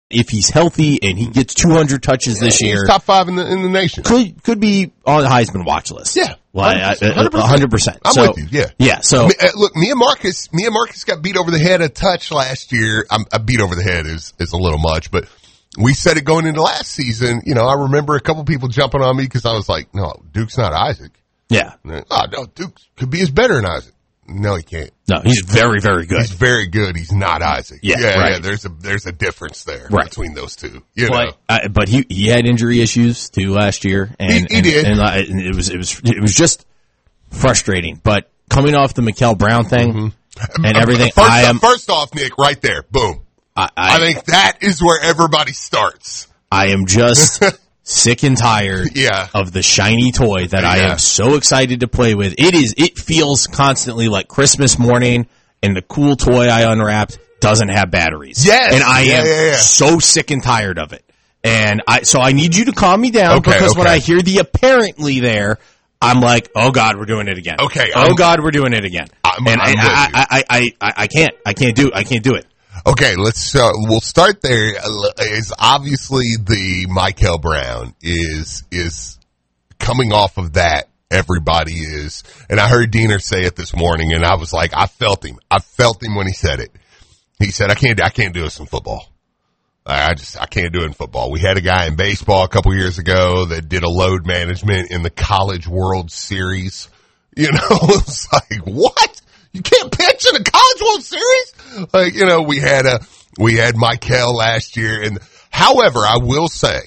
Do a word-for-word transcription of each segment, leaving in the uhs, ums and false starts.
if he's healthy and he gets two hundred touches yeah, this year, he's top five in the in the nation. Could could be on the Heisman watch list. Yeah, well, one hundred percent. I'm so, with you. Yeah, yeah. So I mean, uh, look, Mia Marcus, Mia Marcus got beat over the head a touch last year. I'm, I beat over the head is is a little much, but we said it going into last season. You know, I remember a couple people jumping on me because I was like, "No, Duke's not Isaac." Yeah. Oh no, Duke could be as better than Isaac. No, he can't. No, he's very, very good. He's very good. He's not Isaac. Yeah, yeah, right. yeah. There's a there's a difference there right. between those two. You but, know, uh, but he he had injury issues too last year, and he, he and, did, and, uh, and it was it was it was just frustrating. But coming off the Mikel Brown thing mm-hmm. and everything, first, I am first off, Nick, right there, boom. I, I, I think that is where everybody starts. I am just. Sick and tired yeah. of the shiny toy that yeah. I am so excited to play with. It is, it feels constantly like Christmas morning, and the cool toy I unwrapped doesn't have batteries. Yes. And I yeah, am yeah, yeah. so sick and tired of it. And I, so I need you to calm me down okay, because okay. when I hear the apparently there, I'm like, oh God, we're doing it again. Okay. Oh I'm, God, we're doing it again. I'm, and I'm I, I, I, I, I, I can't, I can't do, I can't do it. Okay, let's uh, we'll start there. Is obviously the Mikel Brown is is coming off of that. Everybody is, and I heard Diener say it this morning, and I was like, I felt him. I felt him when he said it. He said, "I can't, I can't do this in football. I just, I can't do it in football." We had a guy in baseball a couple years ago that did a load management in the College World Series. You know, it's like what? You can't pitch in a College World Series? Like, you know, we had a, we had Mikel last year. And however, I will say,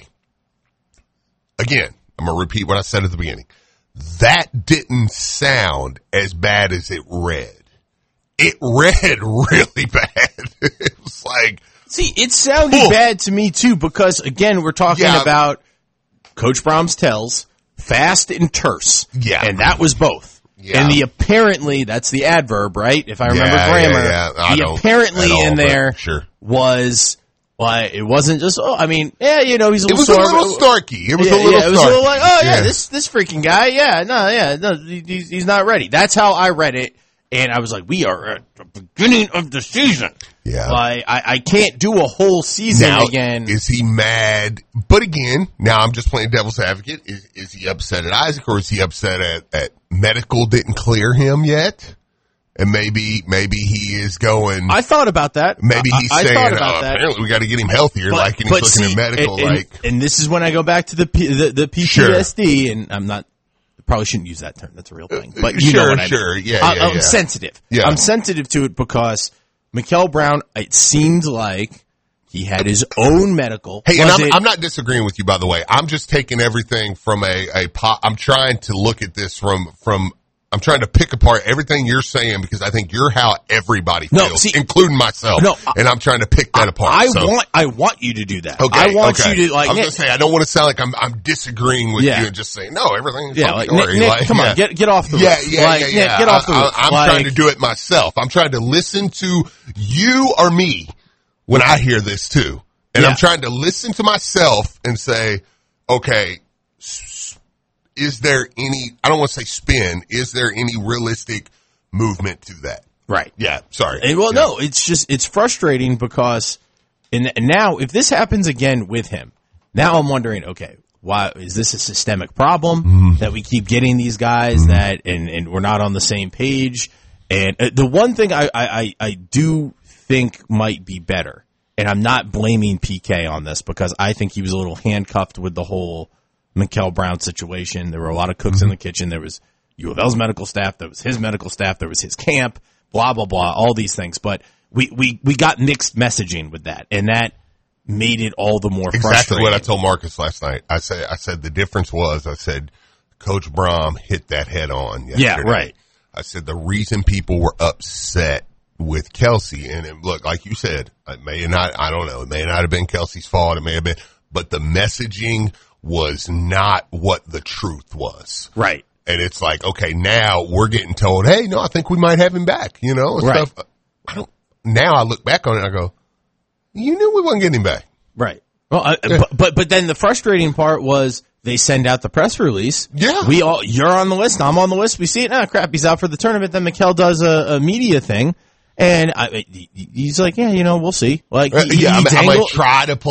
again, I'm going to repeat what I said at the beginning. That didn't sound as bad as it read. It read really bad. It was like. See, it sounded oh. bad to me too, because again, we're talking yeah. about Coach Brahms tells fast and terse. Yeah. And that was both. Yeah. And the apparently, that's the adverb, right? If I remember yeah, grammar, yeah, yeah. the apparently all, in there sure. was, well, it wasn't just, oh, I mean, yeah, you know, he's a little It was star- a little starky. It was yeah, a little yeah, it was starky. a little like, oh, yeah, yeah, this this freaking guy, yeah, no, yeah, no, he's, he's not ready. That's how I read it. And I was like, we are at the beginning of the season. Yeah. Like, I, I can't do a whole season now, again. Is he mad? But again, now I'm just playing devil's advocate. Is, is he upset at Isaac, or is he upset at, at medical didn't clear him yet? And maybe, maybe he is going. I thought about that. Maybe he's I, I saying, thought about oh, that. apparently we got to get him healthier. But, like, and he's looking see, at medical, and, like. And, and this is when I go back to the P, the, the P T S D, sure. and I'm not. Probably shouldn't use that term. That's a real thing. But you sure, know what I mean. Sure, yeah, I, yeah, I'm yeah. sensitive. Yeah. I'm sensitive to it because Mikel Brown, it seemed like he had his own medical. Hey, and I'm, it, I'm not disagreeing with you, by the way. I'm just taking everything from a, a po- I'm trying to look at this from, from, I'm trying to pick apart everything you're saying because I think you're how everybody feels, no, see, including myself. No, and I'm trying to pick that apart. I so. want, I want you to do that. Okay, I want okay. you to like. I was Nick, gonna say I don't want to sound like I'm, I'm disagreeing with yeah. you and just saying no, everything's yeah, hunky like, dory. Nick, Like, Nick, come yeah. on, get get off the yeah, roof. yeah, like, yeah, Nick, yeah. get off the I, roof. I, I'm like, trying to do it myself. I'm trying to listen to you or me when I hear this too, and yeah. I'm trying to listen to myself and say, okay. Is there any, I don't want to say spin, is there any realistic movement to that? Right. Yeah, sorry. And, well, yeah. no, it's just, it's frustrating because, and now, if this happens again with him, now I'm wondering, okay, why, is this a systemic problem mm. that we keep getting these guys mm. that, and, and we're not on the same page? And uh, the one thing I, I, I do think might be better, and I'm not blaming P K on this because I think he was a little handcuffed with the whole Mikel Brown situation. There were a lot of cooks mm-hmm. in the kitchen. There was U of L's medical staff. There was his medical staff. There was his camp, blah, blah, blah, all these things. But we, we, we got mixed messaging with that, and that made it all the more exactly frustrating. Exactly what I told Marcus last night. I said, I said the difference was, I said, Coach Brom hit that head on yesterday. Yeah, right. I said the reason people were upset with Kelsey, and it, look, like you said, it may not, I don't know, it may not have been Kelsey's fault. It may have been, but the messaging was not what the truth was. Right. And it's like, okay, now we're getting told, hey, no, I think we might have him back, you know, and right. stuff. I don't, now I look back on it and I go, you knew we wasn't getting him back. Right. Well, I, yeah. but, but, but then the frustrating part was they send out the press release. Yeah. We all, you're on the list. I'm on the list. We see it. Ah, crap. He's out for the tournament. Then Mikel does a, a media thing. And I, he's like, yeah, you know, we'll see. Like, he, yeah, he I'm, dangled, I'm going to try to play